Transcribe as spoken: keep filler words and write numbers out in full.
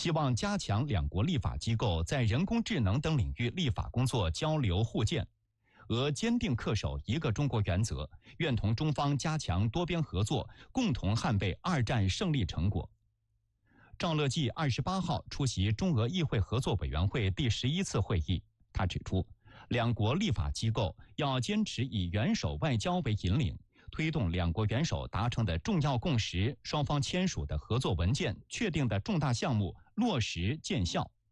希望加强两国立法机构在人工智能等领域立法工作交流互鉴。俄坚定恪守一个中国原则，愿同中方加强多边合作，共同捍卫二战胜利成果。赵乐际二十八号出席中俄议会合作委员会第十一次会议，他指出，两国立法机构要坚持以元首外交为引领，推动两国元首达成的重要共识、双方签署的合作文件、确定的重大项目落实见效。